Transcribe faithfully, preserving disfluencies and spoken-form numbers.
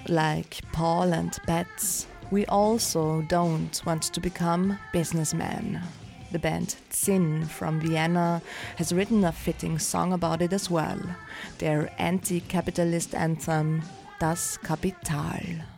Like Paul and Bats, we also don't want to become businessmen. The band Zinn from Vienna has written a fitting song about it as well, their anti-capitalist anthem Das Kapital.